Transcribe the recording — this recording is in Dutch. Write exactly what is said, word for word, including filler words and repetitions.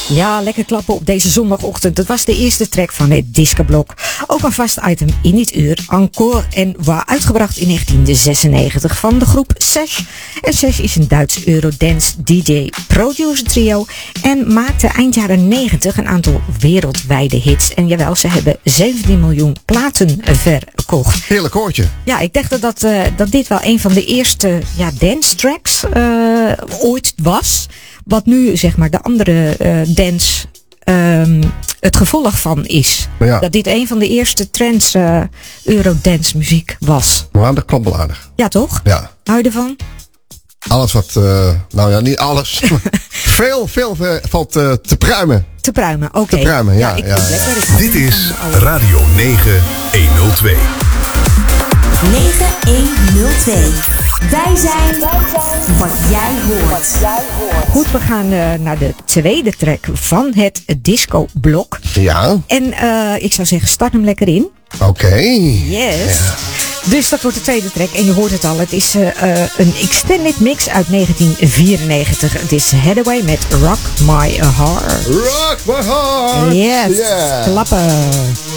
Ja, lekker klappen op deze zondagochtend. Dat was de eerste track van het discoblok. Ook een vast item in dit uur. Encore en waar uitgebracht in negentien zesennegentig van de groep Sesh. En Sesh is een Duits Eurodance D J producer trio. En maakte eind jaren negentig een aantal wereldwijde hits. En jawel, ze hebben zeventien miljoen platen verkocht. Heerlijk koortje. Ja, ik dacht dat, dat, uh, dat dit wel een van de eerste ja, dance tracks uh, ooit was. Wat nu zeg maar de andere uh, dance um, het gevolg van is. Ja. Dat dit een van de eerste trends uh, Eurodance muziek was. Maar dat klopt wel aardig. Ja, toch? Ja. Hou je ervan? Alles wat, uh, nou ja, niet alles. veel, veel uh, valt uh, te pruimen. Te pruimen, oké. Okay. Te pruimen, ja. ja, ik ja, vind ja. het lekker. Dit is Radio negen honderdtwee. negen honderdtwee. Wij zijn wat jij hoort. Goed, we gaan uh, naar de tweede track van het disco-blok. Ja. En uh, ik zou zeggen, start hem lekker in. Oké. Okay. Yes. Ja. Dus dat wordt de tweede track. En je hoort het al, het is uh, uh, een extended mix uit negentien vierennegentig. Het is Hathaway met Rock My Heart. Rock My Heart. Yes. Yeah. Klappen.